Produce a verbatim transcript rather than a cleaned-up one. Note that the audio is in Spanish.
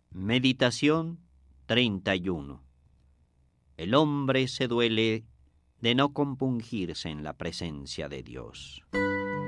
Meditación treinta y uno. El hombre se duele de no compungirse en la presencia de Dios.